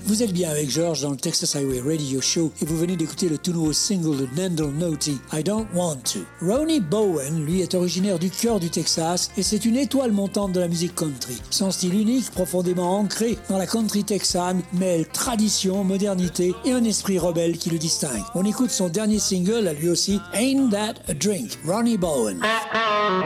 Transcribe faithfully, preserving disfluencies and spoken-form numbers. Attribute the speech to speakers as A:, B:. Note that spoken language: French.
A: Vous êtes bien avec George dans le Texas Highway Radio Show et vous venez d'écouter le tout nouveau single de Nendel Naughty, I Don't Want To. Ronnie Bowen, lui, est originaire du cœur du Texas et c'est une étoile montante de la musique country. Son style unique, profondément ancré dans la country texane, mêle tradition, modernité et un esprit rebelle qui le distingue. On écoute son dernier single, à lui aussi, Ain't That a Drink, Ronnie Bowen.